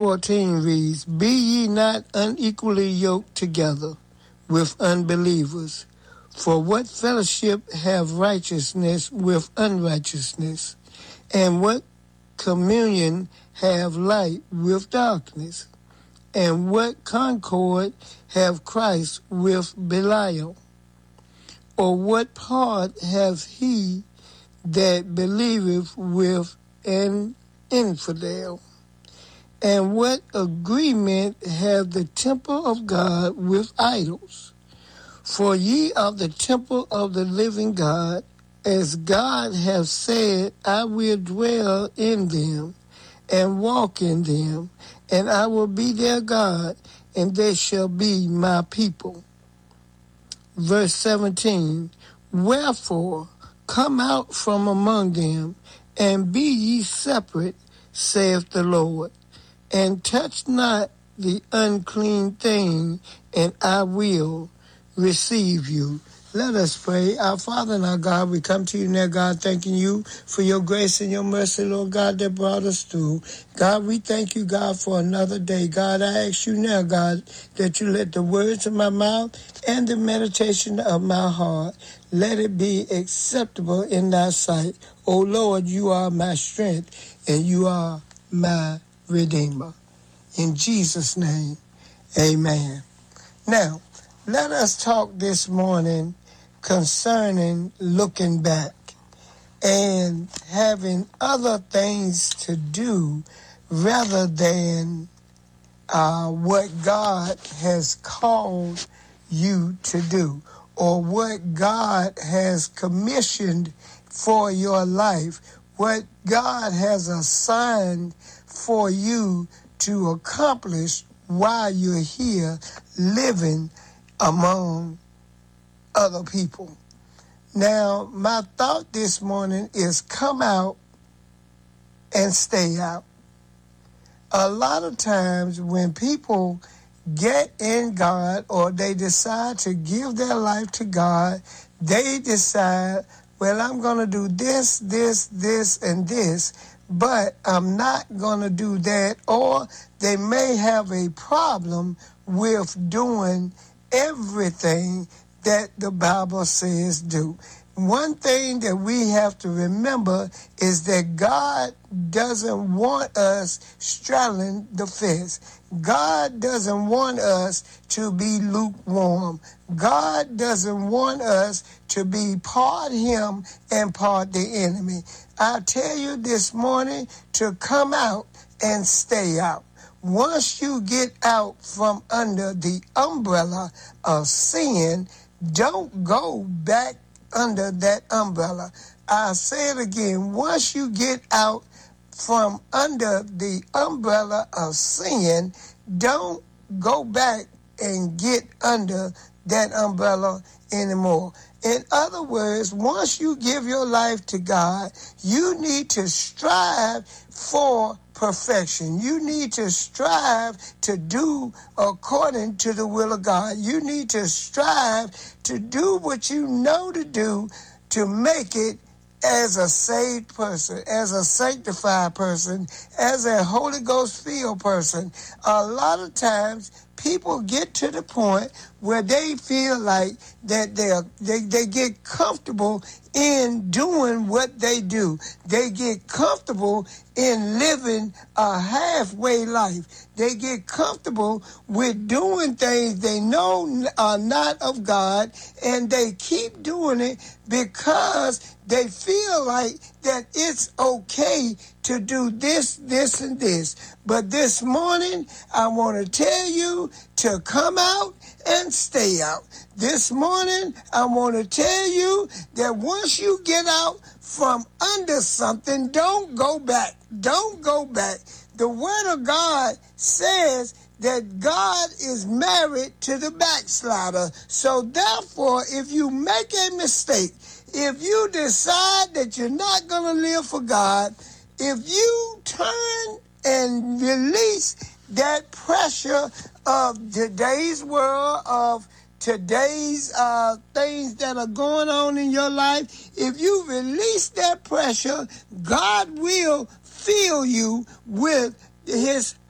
14 reads, Be ye not unequally yoked together with unbelievers. For what fellowship have righteousness with unrighteousness? And what communion have light with darkness? And what concord have Christ with Belial? Or what part hath he that believeth with an infidel? And what agreement have the temple of God with idols? For ye are the temple of the living God, as God hath said, I will dwell in them and walk in them, and I will be their God, and they shall be my people. Verse 17, Wherefore come out from among them, and be ye separate, saith the Lord, and touch not the unclean thing, and I will receive you. Let us pray. Our Father and our God, we come to you now, God, thanking you for your grace and your mercy, Lord God, that brought us through. God, we thank you, God, for another day. God, I ask you now, God, that you let the words of my mouth and the meditation of my heart, let it be acceptable in thy sight. O Lord, you are my strength, and you are my Redeemer. In Jesus' name, amen. Now, let us talk this morning concerning looking back and having other things to do rather than what God has called you to do or what God has commissioned for your life, what God has assigned for you to accomplish while you're here living among other people. Now, my thought this morning is come out and stay out. A lot of times when people get in God or they decide to give their life to God, they decide, well, I'm going to do this, and this, but I'm not going to do that. Or they may have a problem with doing everything that the Bible says do. One thing that we have to remember is that God doesn't want us straddling the fence. God doesn't want us to be lukewarm. God doesn't want us to be part him and part the enemy. I tell you this morning to come out and stay out. Once you get out from under the umbrella of sin, don't go back under that umbrella. I'll say it again. Once you get out from under the umbrella of sin, don't go back and get under that umbrella anymore. In other words, once you give your life to God, you need to strive for perfection. You need to strive to do according to the will of God. You need to strive to do what you know to do to make it as a saved person, as a sanctified person, as a Holy Ghost filled person. A lot of times people get to the point where they feel like that they get comfortable in doing what they do. They get comfortable in living a halfway life. They get comfortable with doing things they know are not of God, and they keep doing it because they feel like that it's okay to do this, this, and this. But this morning, I want to tell you to come out and stay out. This morning, I want to tell you that once you get out from under something, don't go back. Don't go back. The Word of God says that God is married to the backslider. So therefore, if you make a mistake, if you decide that you're not going to live for God, if you turn and release that pressure of today's world, of today's things that are going on in your life, if you release that pressure, God will fill you with his